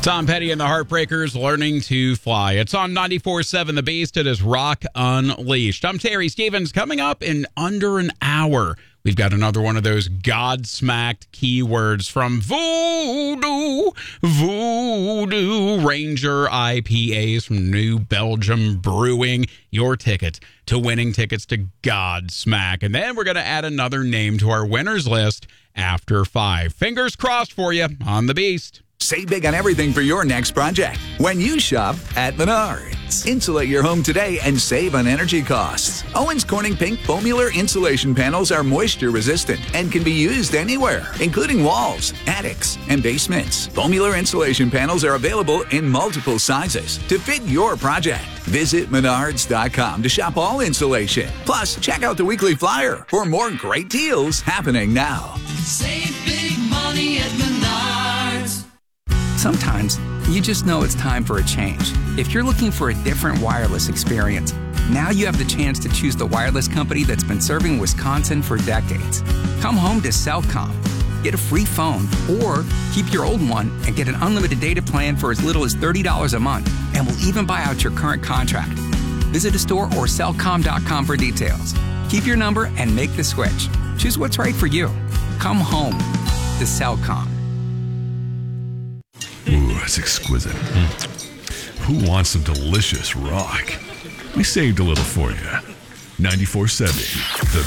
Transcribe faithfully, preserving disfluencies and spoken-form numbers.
Tom Petty and the Heartbreakers, Learning to Fly. It's on ninety-four point seven The Beast. It is Rock Unleashed. I'm Terry Stevens. Coming up in under an hour, we've got another one of those God-smacked keywords from Voodoo. Voodoo Ranger I P As from New Belgium Brewing. Your ticket to winning tickets to Godsmack. And then we're going to add another name to our winners list after five. Fingers crossed for you on The Beast. Save big on everything for your next project when you shop at Menards. Insulate your home today and save on energy costs. Owens Corning Pink Foamular insulation panels are moisture resistant and can be used anywhere, including walls, attics, and basements. Foamular insulation panels are available in multiple sizes to fit your project. Visit Menards dot com to shop all insulation. Plus, check out the weekly flyer for more great deals happening now. Save big money at Menards. Sometimes, you just know it's time for a change. If you're looking for a different wireless experience, now you have the chance to choose the wireless company that's been serving Wisconsin for decades. Come home to Cellcom. Get a free phone or keep your old one and get an unlimited data plan for as little as thirty dollars a month, and we'll even buy out your current contract. Visit a store or cellcom dot com for details. Keep your number and make the switch. Choose what's right for you. Come home to Cellcom. Ooh, that's exquisite. Mm. Who wants some delicious rock? We saved a little for you. ninety-four point seven The